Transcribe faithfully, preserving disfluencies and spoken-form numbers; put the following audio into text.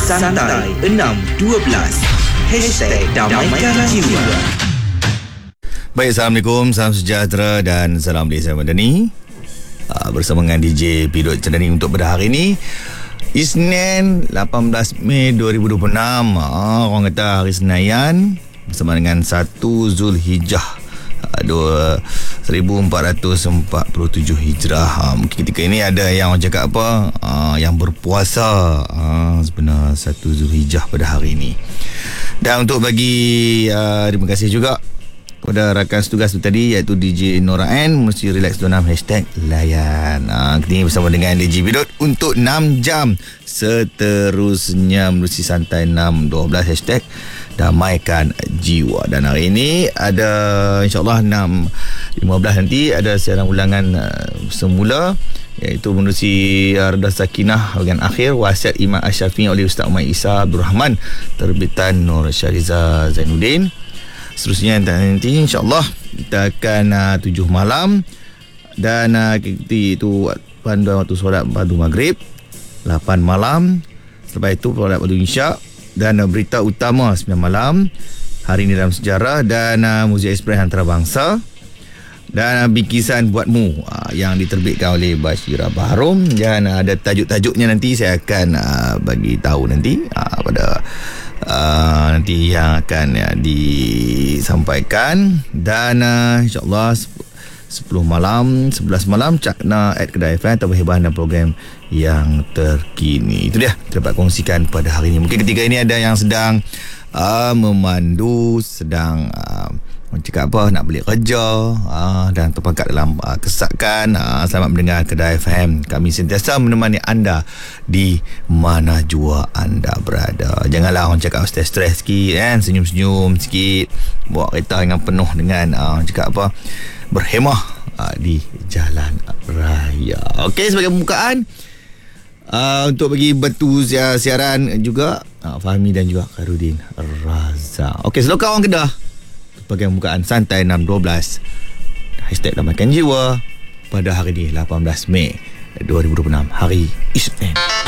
Santai enam dua belas Hashtag Damaikan Jiwa. Baik, Assalamualaikum, salam sejahtera dan salam dari saya Madani. uh, Bersama dengan D J Pidot Cendani untuk pada hari ini, Isnin lapan belas Mei dua ribu dua puluh enam. uh, Orang kata hari Senayan bersama dengan satu Zulhijjah uh, seribu empat ratus empat puluh tujuh Hijrah. uh, Mungkin ketika ini ada yang orang cakap apa, uh, yang berpuasa uh, sebenar satu Zulhijjah pada hari ini. Dan untuk bagi uh, terima kasih juga kepada rakan setugas tu tadi, iaitu D J Nora N, mesti relax dalam hashtag layan. Ha, kita ini bersama dengan D J Bidot untuk enam jam seterusnya menerusi santai enam dua belas hashtag damaikan jiwa. Dan hari ini ada insyaAllah enam lima belas nanti ada siaran ulangan uh, semula, iaitu menerusi uh, Reda Sakinah bahagian akhir, wasiat Imam Asy-Syafi'i oleh Ustaz Umar Isa Abdul Rahman, terbitan Nur Syariza Zainuddin. Seterusnya nanti insyaAllah kita akan uh, tujuh malam. Dan uh, kita itu panduan waktu solat padu maghrib lapan malam. Selepas itu solat padu isyak. Dan uh, berita utama sembilan malam, hari ini dalam sejarah. Dan uh, muzik ekspres antarabangsa. Dan uh, bingkisan buatmu uh, yang diterbitkan oleh Bashira Baharum. Dan uh, ada tajuk-tajuknya nanti saya akan uh, bagi tahu nanti uh, pada uh, nanti yang akan uh, disampaikan. Dan uh, insyaAllah sepuluh malam, sebelas malam Cakna at Kedai F M, tambahan dan program yang terkini. Itu dia kita dapat kongsikan pada hari ini. Mungkin ketika ini ada yang sedang uh, memandu, sedang uh, cakap apa, nak balik kerja uh, dan terperangkap dalam uh, kesakan. uh, Selamat mendengar Kedai F M. Kami sentiasa menemani anda di mana jua anda berada. Janganlah orang cakap stres-stres sikit kan, senyum-senyum sikit, bawa kereta dengan penuh dengan uh, cakap apa, berhemah uh, di jalan raya. Okey, sebagai pembukaan uh, untuk bagi batu siaran juga uh, Fahmi dan juga Khairudin Raza. Okey, selokan orang Kedah bagian pembukaan santai enam dua belas hashtag damaikan jiwa pada hari ini lapan belas Mei dua ribu dua puluh enam, hari Isnin.